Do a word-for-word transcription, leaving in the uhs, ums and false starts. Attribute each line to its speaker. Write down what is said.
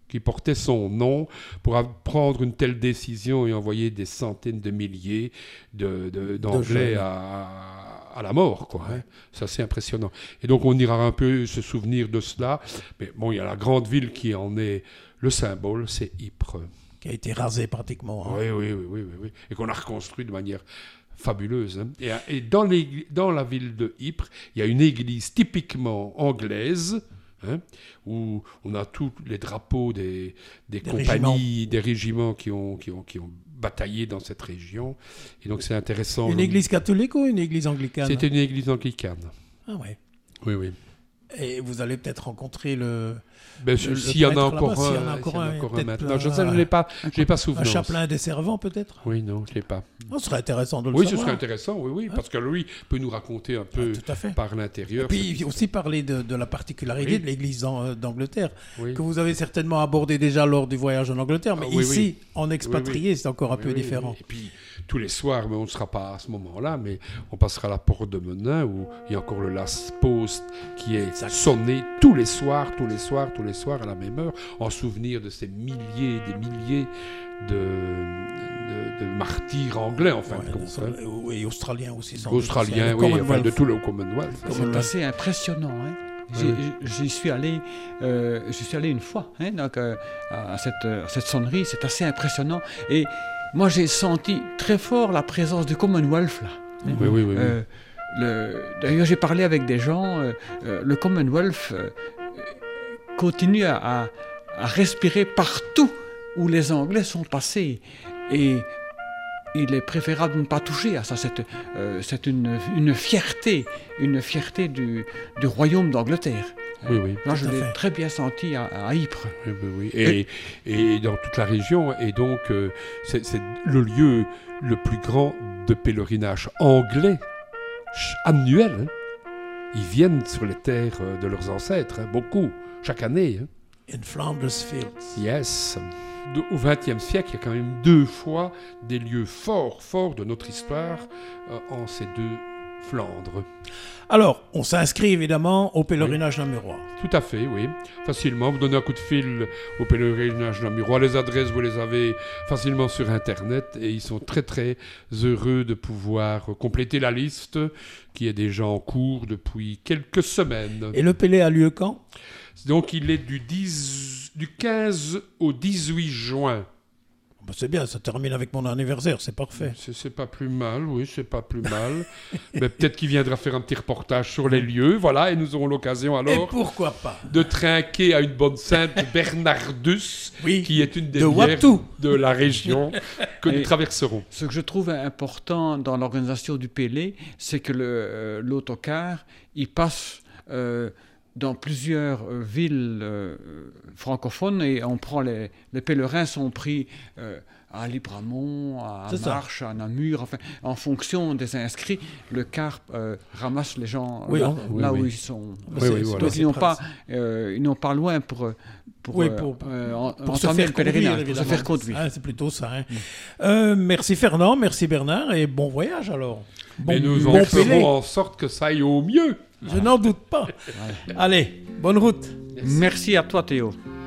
Speaker 1: qui portait son nom pour prendre une telle décision et envoyer des centaines de milliers de, de, d'Anglais de à, à la mort, quoi. Hein. C'est assez impressionnant. Et donc on ira un peu se souvenir de cela. Mais bon, il y a la grande ville qui en est le symbole, c'est Ypres.
Speaker 2: Qui a été rasée pratiquement. Hein.
Speaker 1: Oui, oui, oui, oui, oui, oui. Et qu'on a reconstruit de manière fabuleuse. Hein. Et, et dans, dans la ville de Ypres, il y a une église typiquement anglaise, hein, où on a tous les drapeaux des, des, des compagnies, régiments. des régiments qui ont, qui, ont, qui ont bataillé dans cette région. Et donc c'est intéressant.
Speaker 2: Une église catholique ou une église anglicane ?
Speaker 1: C'était une église anglicane.
Speaker 2: Ah ouais.
Speaker 1: Oui, oui.
Speaker 2: Et vous allez peut-être rencontrer le...
Speaker 1: Ben, le s'il y en a encore un, y en a encore un, encore un maintenant. Je ne l'ai pas, je l'ai pas souvenance.
Speaker 2: Un chapelain des servants, peut-être ?
Speaker 1: Oui, non, je ne l'ai pas.
Speaker 2: Oh, ce serait intéressant de le
Speaker 1: oui,
Speaker 2: savoir.
Speaker 1: Oui, ce serait intéressant, oui, oui, hein? Parce que lui peut nous raconter un peu ah, par l'intérieur.
Speaker 2: Et puis aussi parler de, de la particularité oui. de l'Église d'Angleterre,
Speaker 1: oui.
Speaker 2: que vous avez certainement abordé déjà lors du voyage en Angleterre, mais ah, oui, ici, oui. en expatrié, oui, oui. c'est encore un
Speaker 1: oui,
Speaker 2: peu
Speaker 1: oui,
Speaker 2: différent.
Speaker 1: Oui. Et puis, tous les soirs, mais on ne sera pas à ce moment-là, mais on passera à la porte de Menin, où il y a encore le Last Post qui est exact. sonné tous les soirs, tous les soirs, tous les soirs à la même heure, en souvenir de ces milliers et des milliers de, de, de martyrs anglais, en fin
Speaker 2: ouais,
Speaker 1: de compte.
Speaker 2: Hein. Et australiens aussi.
Speaker 1: Australiens, oui, enfin, de tout le Commonwealth.
Speaker 3: C'est assez impressionnant, hein. J'y, j'y suis allé, euh, j'y suis allé une fois, hein, donc, euh, à, cette, à cette sonnerie, c'est assez impressionnant. Et moi, j'ai senti très fort la présence du Commonwealth, là.
Speaker 1: Oui, oui, oui. oui.
Speaker 3: Euh, le, d'ailleurs, j'ai parlé avec des gens, euh, euh, le Commonwealth euh, continue à, à, à respirer partout où les Anglais sont passés. Et il est préférable de ne pas toucher à ça. C'est, euh, c'est une, une fierté, une fierté du, du royaume d'Angleterre.
Speaker 1: Oui, oui.
Speaker 3: Là, je l'ai fait. très bien senti à, à Ypres.
Speaker 1: Oui, oui, oui. Et, et, et dans toute la région. Et donc, euh, c'est, c'est le lieu le plus grand de pèlerinage anglais annuel. Hein. Ils viennent sur les terres de leurs ancêtres, hein, beaucoup, chaque année. Hein.
Speaker 2: In Flanders Fields.
Speaker 1: Yes. Au vingtième siècle, il y a quand même deux fois des lieux forts, forts de notre histoire euh, en ces deux Flandres.
Speaker 2: Alors, on s'inscrit évidemment au pèlerinage oui. namurois.
Speaker 1: Tout à fait, oui. Facilement, vous donnez un coup de fil au pèlerinage namurois. Les adresses, vous les avez facilement sur Internet et ils sont très, très heureux de pouvoir compléter la liste qui est déjà en cours depuis quelques semaines.
Speaker 2: Et le Pélé a lieu quand ?
Speaker 1: Donc, il est du, dix, du quinze au dix-huit juin.
Speaker 2: Ben c'est bien, ça termine avec mon anniversaire, c'est parfait.
Speaker 1: C'est, c'est pas plus mal, oui, c'est pas plus mal. Mais peut-être qu'il viendra faire un petit reportage sur les lieux, voilà, et nous aurons l'occasion alors...
Speaker 2: Et pourquoi pas
Speaker 1: de trinquer à une bonne sainte Bernardus,
Speaker 2: oui,
Speaker 1: qui est une des
Speaker 2: de
Speaker 1: bières de la région que nous traverserons.
Speaker 3: Ce que je trouve important dans l'organisation du Pélé, c'est que le, euh, l'autocar, il passe... Euh, dans plusieurs euh, villes euh, francophones et on prend les, les pèlerins sont pris euh, à Libramont, à C'est Marche, ça. à Namur, enfin, en fonction des inscrits, le car euh, ramasse les gens
Speaker 2: oui,
Speaker 3: là,
Speaker 2: on,
Speaker 3: là
Speaker 2: oui,
Speaker 3: où
Speaker 2: oui.
Speaker 3: ils sont.
Speaker 1: Oui, oui, voilà.
Speaker 3: Donc ils n'ont pas, euh, ils n'ont pas loin pour pour,
Speaker 2: oui, pour,
Speaker 3: euh, en,
Speaker 2: pour se faire
Speaker 3: le pèlerinage,
Speaker 2: conduire,
Speaker 3: pour se faire conduire.
Speaker 2: Ah, c'est plutôt ça. Hein. Mm. Euh, merci Fernand, merci Bernard et bon voyage alors. Bon,
Speaker 1: et nous
Speaker 2: bon
Speaker 1: en ferons en sorte que ça aille au mieux.
Speaker 2: Je n'en doute pas. Ouais. Allez, bonne route.
Speaker 3: Merci. Merci à toi Théo.